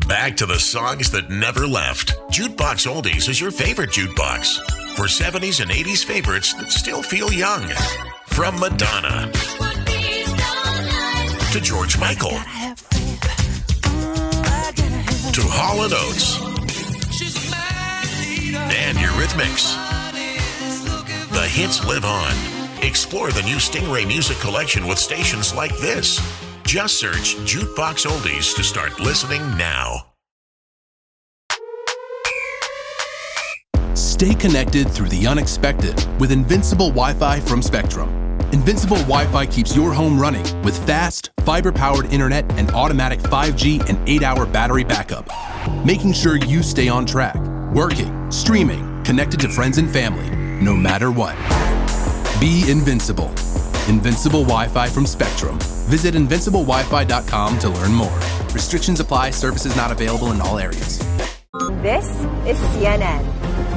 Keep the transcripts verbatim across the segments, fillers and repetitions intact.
Back to the songs that never left. Jukebox Oldies is your favorite jukebox. For seventies and eighties favorites that still feel young. From Madonna to George Michael to Hall and Oates and Eurythmics. The hits live on. Explore the new Stingray Music Collection with stations like this. Just search Jukebox Oldies to start listening now. Stay connected through the unexpected with Invincible Wi-Fi from Spectrum. Invincible Wi-Fi keeps your home running with fast, fiber-powered internet and automatic five G and eight hour battery backup, making sure you stay on track, working, streaming, connected to friends and family, no matter what. Be invincible. Invincible Wi-Fi from Spectrum. Visit invincible wi fi dot com to learn more. Restrictions apply. Services not available in all areas. This is C N N.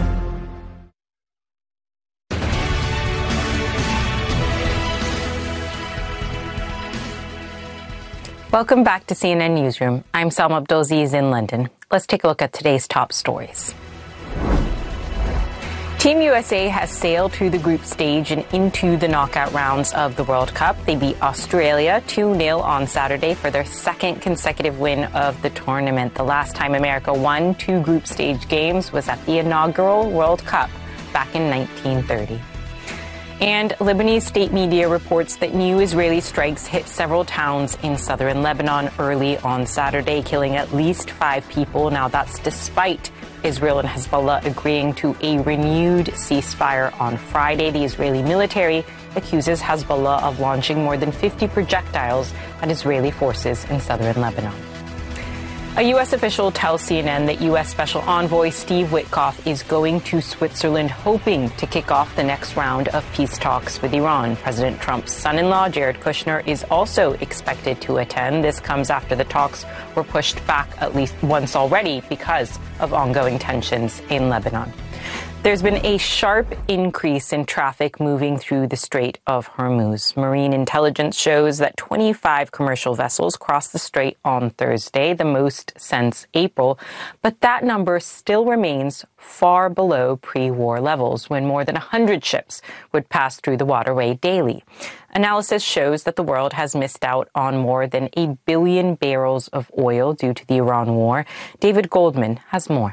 Welcome back to C N N Newsroom. I'm Salma Abdulaziz in London. Let's take a look at today's top stories. Team U S A has sailed through the group stage and into the knockout rounds of the World Cup. They beat Australia two nil on Saturday for their second consecutive win of the tournament. The last time America won two group stage games was at the inaugural World Cup back in nineteen thirty. And Lebanese state media reports that new Israeli strikes hit several towns in southern Lebanon early on Saturday, killing at least five people. Now, that's despite Israel and Hezbollah agreeing to a renewed ceasefire on Friday. The Israeli military accuses Hezbollah of launching more than fifty projectiles at Israeli forces in southern Lebanon. A U S official tells C N N that U S Special Envoy Steve Witkoff is going to Switzerland hoping to kick off the next round of peace talks with Iran. President Trump's son-in-law, Jared Kushner, is also expected to attend. This comes after the talks were pushed back at least once already because of ongoing tensions in Lebanon. There's been a sharp increase in traffic moving through the Strait of Hormuz. Marine intelligence shows that twenty-five commercial vessels crossed the strait on Thursday, the most since April. But that number still remains far below pre-war levels, when more than one hundred ships would pass through the waterway daily. Analysis shows that the world has missed out on more than a billion barrels of oil due to the Iran war. David Goldman has more.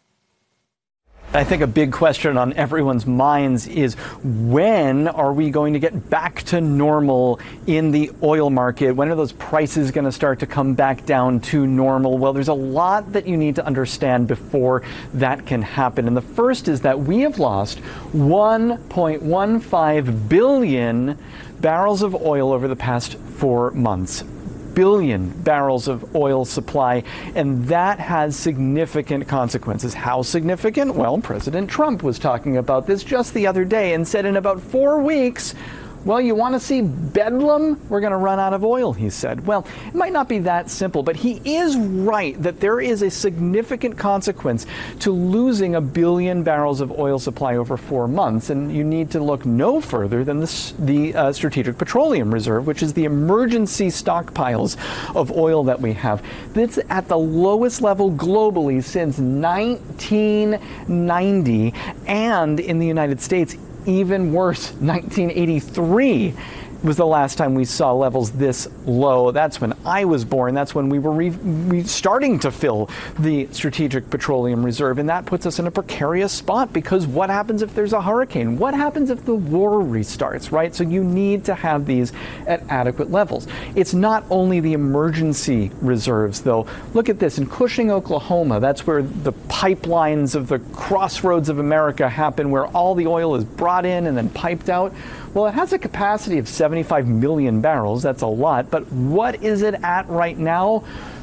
I think a big question on everyone's minds is, when are we going to get back to normal in the oil market? When are those prices going to start to come back down to normal? Well, there's a lot that you need to understand before that can happen. And the first is that we have lost one point one five billion barrels of oil over the past four months. Billion barrels of oil supply, and that has significant consequences. How significant? Well, President Trump was talking about this just the other day and said in about four weeks, well, you want to see bedlam? We're going to run out of oil, he said. Well, it might not be that simple, but he is right that there is a significant consequence to losing a billion barrels of oil supply over four months. And you need to look no further than the, the uh, Strategic Petroleum Reserve, which is the emergency stockpiles of oil that we have. That's at the lowest level globally since nineteen ninety, and in the United States, even worse, nineteen eighty-three was the last time we saw levels this low. That's when I was born. That's when we were re- re- starting to fill the Strategic Petroleum Reserve. And that puts us in a precarious spot, because what happens if there's a hurricane? What happens if the war restarts, right? So you need to have these at adequate levels. It's not only the emergency reserves, though. Look at this. In Cushing, Oklahoma, that's where the pipelines of the crossroads of America happen, where all the oil is brought in and then piped out. Well, it has a capacity of seventy-five million barrels. That's a lot. But what is it at right now?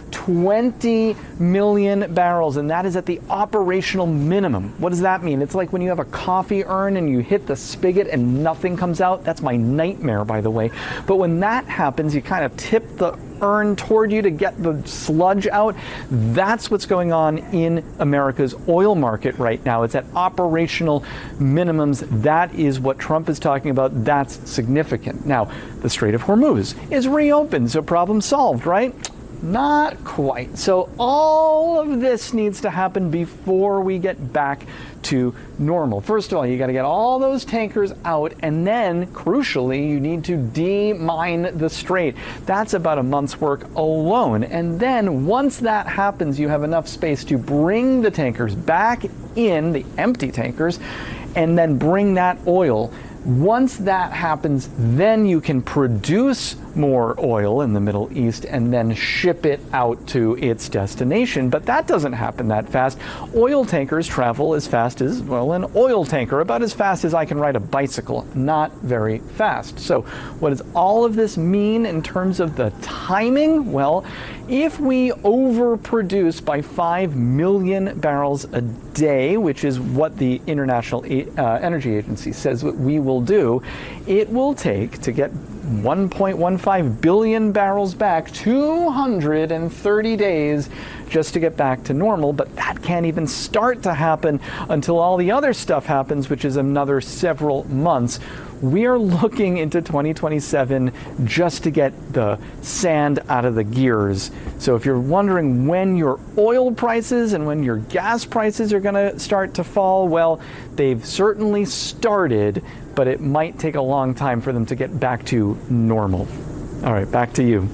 twenty million barrels, and that is at the operational minimum. What does that mean? It's like when you have a coffee urn and you hit the spigot and nothing comes out. That's my nightmare, by the way. But when that happens, you kind of tip the urn toward you to get the sludge out. That's what's going on in America's oil market right now. It's at operational minimums. That is what Trump is talking about. That's significant. Now, the Strait of Hormuz is reopened, so problem solved, right? Not quite. So all of this needs to happen before we get back to normal. First of all, you got to get all those tankers out, and then, crucially, you need to demine the strait. That's about a month's work alone. And then, once that happens, you have enough space to bring the tankers back in, the empty tankers, and then bring that oil. Once that happens, then you can produce more oil in the Middle East and then ship it out to its destination. But that doesn't happen that fast. Oil tankers travel as fast as, well, an oil tanker, about as fast as I can ride a bicycle, not very fast. So what does all of this mean in terms of the timing? Well, if we overproduce by five million barrels a day, which is what the International uh, Energy Agency says that we will do, it will take to get one point one five billion barrels back two hundred thirty days just to get back to normal. But that can't even start to happen until all the other stuff happens, which is another several months. We are looking into twenty twenty-seven just to get the sand out of the gears. So if you're wondering when your oil prices and when your gas prices are going to start to fall, well, they've certainly started, but it might take a long time for them to get back to normal. All right, back to you.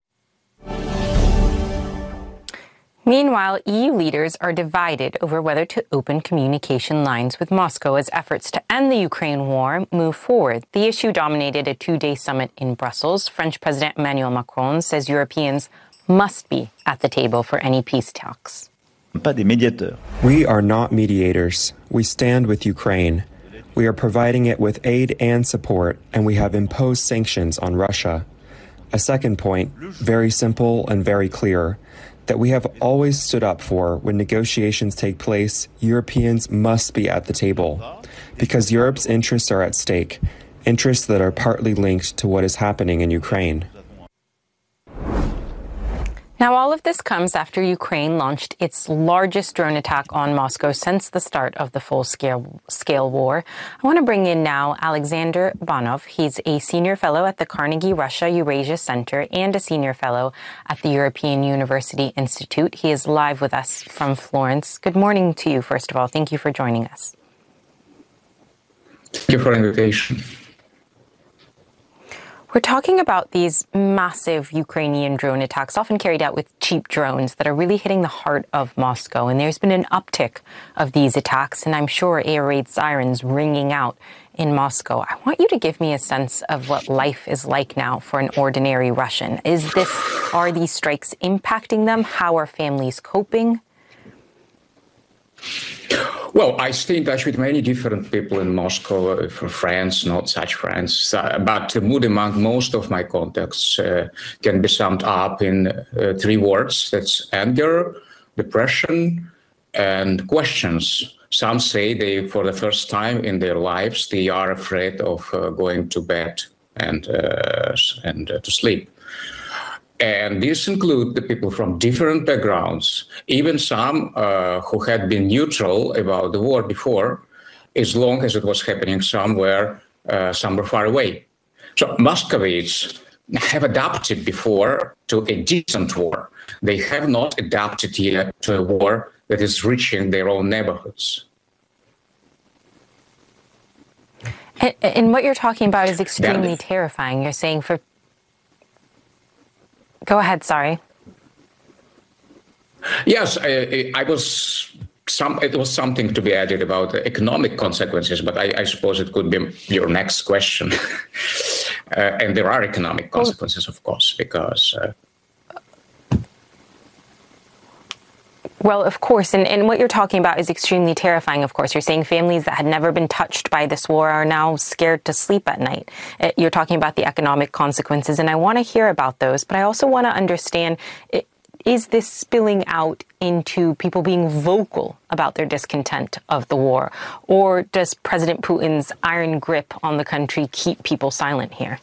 Meanwhile, E U leaders are divided over whether to open communication lines with Moscow as efforts to end the Ukraine war move forward. The issue dominated a two-day summit in Brussels. French President Emmanuel Macron says Europeans must be at the table for any peace talks. We are not mediators. We stand with Ukraine. We are providing it with aid and support, and we have imposed sanctions on Russia. A second point, very simple and very clear, that we have always stood up for when negotiations take place, Europeans must be at the table. Because Europe's interests are at stake, interests that are partly linked to what is happening in Ukraine. Now, all of this comes after Ukraine launched its largest drone attack on Moscow since the start of the full-scale scale war. I want to bring in now Alexander Banov. He's a senior fellow at the Carnegie Russia-Eurasia Center and a senior fellow at the European University Institute. He is live with us from Florence. Good morning to you, first of all. Thank you for joining us. Thank you for the invitation. We're talking about these massive Ukrainian drone attacks, often carried out with cheap drones, that are really hitting the heart of Moscow. And there's been an uptick of these attacks, and I'm sure air raid sirens ringing out in Moscow. I want you to give me a sense of what life is like now for an ordinary Russian. Is this, are these strikes impacting them? How are families coping? Well, I stay in touch with many different people in Moscow, uh, for friends, not such friends. Uh, but the mood among most of my contacts uh, can be summed up in uh, three words. That's anger, depression, and questions. Some say they, for the first time in their lives, they are afraid of uh, going to bed and, uh, and uh, to sleep. And these include the people from different backgrounds, even some uh, who had been neutral about the war before, as long as it was happening somewhere, uh, somewhere far away. So Muscovites have adapted before to a decent war. They have not adapted yet to a war that is reaching their own neighborhoods. And, and what you're talking about is extremely Yeah. terrifying. You're saying for... Go ahead, sorry. Yes, I, I was. Some. It was something to be added about the economic consequences, but I, I suppose it could be your next question. uh, and there are economic consequences, of course, because. Uh, Well, of course, and, and what you're talking about is extremely terrifying, of course. You're saying families that had never been touched by this war are now scared to sleep at night. You're talking about the economic consequences, and I want to hear about those, but I also want to understand, is this spilling out into people being vocal about their discontent of the war? Or does President Putin's iron grip on the country keep people silent here?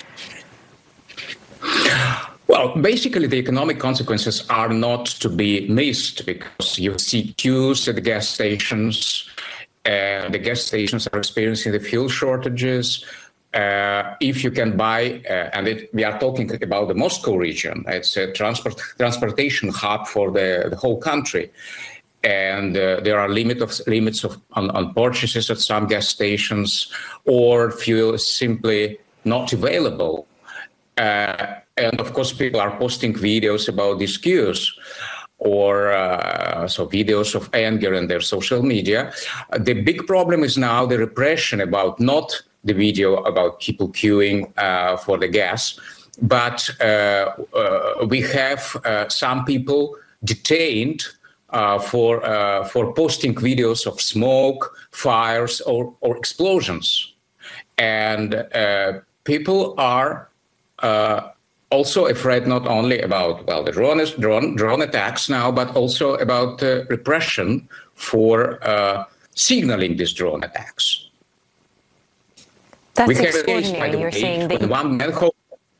Well, basically, the economic consequences are not to be missed because you see queues at the gas stations, and the gas stations are experiencing the fuel shortages, Uh, if you can buy, uh, and it, we are talking about the Moscow region, it's a transport transportation hub for the, the whole country. And uh, there are limit of, limits of, on, on purchases at some gas stations, or fuel is simply not available. Uh, and of course, people are posting videos about these queues, or uh, so videos of anger in their social media. Uh, the big problem is now the repression about not the video about people queuing uh, for the gas, but uh, uh, we have uh, some people detained uh, for uh, for posting videos of smoke, fires, or, or explosions, and uh, people are uh, also afraid not only about well the drone drone drone attacks now, but also about uh, repression for uh, signaling these drone attacks. That's we extraordinary. You're saying that you... one man home.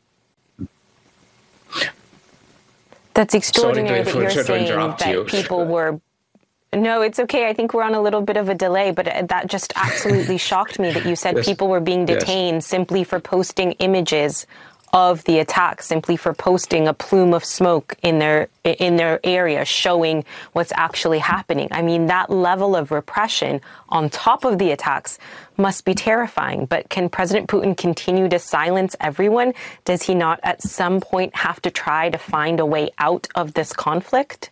That's extraordinary to, that you're to saying that you. people were. No, it's okay. I think we're on a little bit of a delay, but that just absolutely shocked me that you said yes. people were being detained yes. simply for posting images of the attack, simply for posting a plume of smoke in their in their area, showing what's actually happening. I mean, that level of repression on top of the attacks must be terrifying. But can President Putin continue to silence everyone? Does he not at some point have to try to find a way out of this conflict?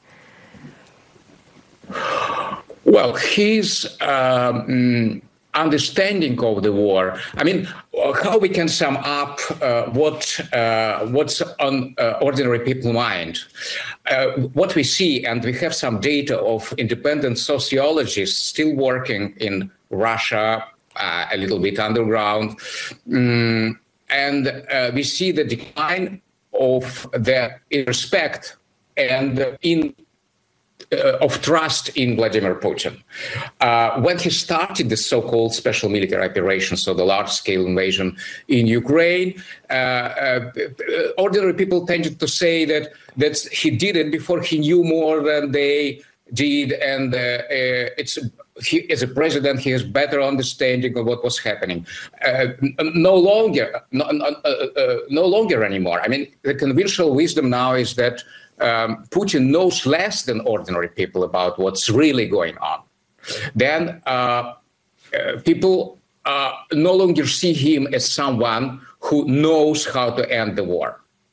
Well, he's um, understanding of the war. I mean, how we can sum up uh, what uh, what's on uh, ordinary people's mind? Uh, what we see, and we have some data of independent sociologists still working in Russia, uh, a little bit underground, um, and uh, we see the decline of their respect and in. Uh, of trust in Vladimir Putin. Uh, when he started the so-called special military operation, so the large-scale invasion in Ukraine, uh, uh, ordinary people tended to say that, that he did it before he knew more than they did, and uh, uh, it's he, as a president, he has better understanding of what was happening. Uh, no longer, no, uh, uh, no longer anymore. I mean, the conventional wisdom now is that Um, Putin knows less than ordinary people about what's really going on. Then uh, uh, people uh, no longer see him as someone who knows how to end the war.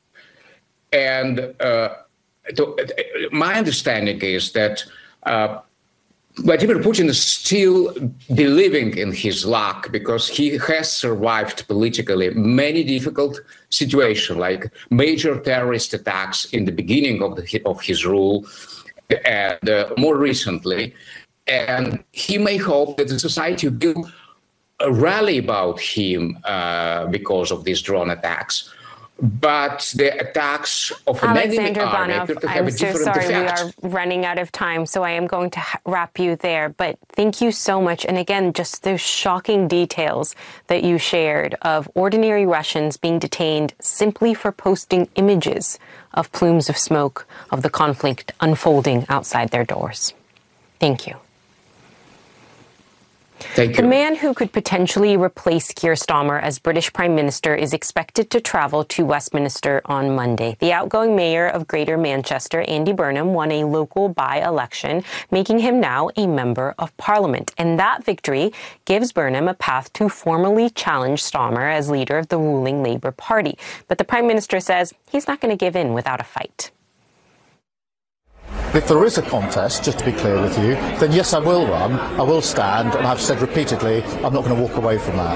And uh, to, uh, my understanding is that uh, Vladimir Putin is still believing in his luck because he has survived politically many difficult situations, like major terrorist attacks in the beginning of, the, of his rule, and uh, more recently. And he may hope that the society will rally about him uh, because of these drone attacks. But the attacks of an enemy army appear to have I'm a so different sorry, effect. We are running out of time, so I am going to wrap you there. But thank you so much. And again, just those shocking details that you shared of ordinary Russians being detained simply for posting images of plumes of smoke of the conflict unfolding outside their doors. Thank you. Thank you. The man who could potentially replace Keir Starmer as British Prime Minister is expected to travel to Westminster on Monday. The outgoing mayor of Greater Manchester, Andy Burnham, won a local by-election, making him now a member of Parliament. And that victory gives Burnham a path to formally challenge Starmer as leader of the ruling Labour Party. But the Prime Minister says he's not going to give in without a fight. If there is a contest, just to be clear with you, then yes, I will run, I will stand, and I've said repeatedly, I'm not going to walk away from that.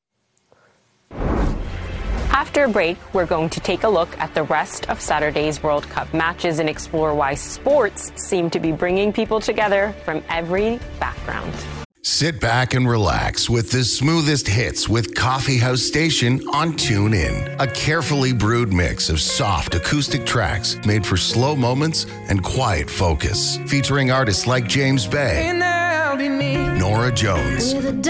After a break, we're going to take a look at the rest of Saturday's World Cup matches and explore why sports seem to be bringing people together from every background. Sit back and relax with the smoothest hits with Coffee House Station on TuneIn. A carefully brewed mix of soft acoustic tracks made for slow moments and quiet focus. Featuring artists like James Bay, Nora Jones,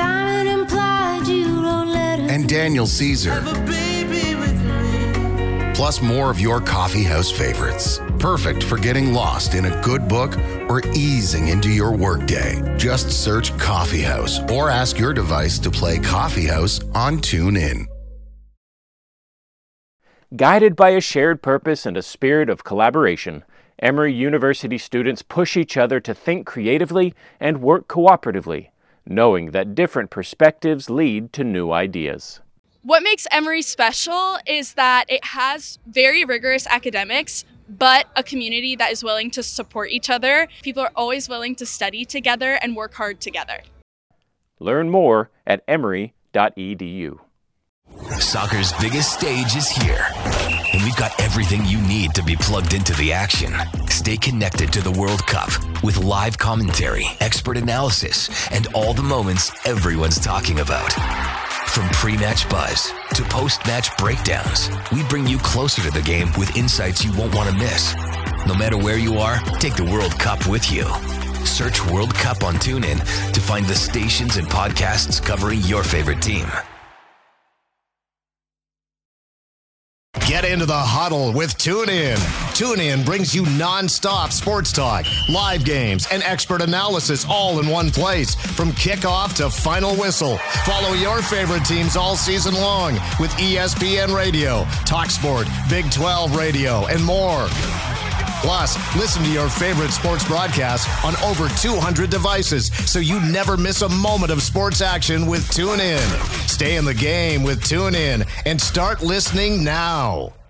and Daniel Caesar. Plus more of your coffee house favorites. Perfect for getting lost in a good book or easing into your workday. Just search Coffee House or ask your device to play Coffee House on TuneIn. Guided by a shared purpose and a spirit of collaboration, Emory University students push each other to think creatively and work cooperatively, knowing that different perspectives lead to new ideas. What makes Emory special is that it has very rigorous academics, but a community that is willing to support each other. People are always willing to study together and work hard together. Learn more at emory dot e d u. Soccer's biggest stage is here, and we've got everything you need to be plugged into the action. Stay connected to the World Cup with live commentary, expert analysis, and all the moments everyone's talking about. From pre-match buzz to post-match breakdowns, we bring you closer to the game with insights you won't want to miss. No matter where you are, take the World Cup with you. Search World Cup on TuneIn to find the stations and podcasts covering your favorite team. Get into the huddle with TuneIn. TuneIn brings you non-stop sports talk, live games, and expert analysis all in one place. From kickoff to final whistle, follow your favorite teams all season long with E S P N Radio, TalkSport, Big twelve Radio, and more. Plus, listen to your favorite sports broadcasts on over two hundred devices so you never miss a moment of sports action with TuneIn. Stay in the game with TuneIn and start listening now.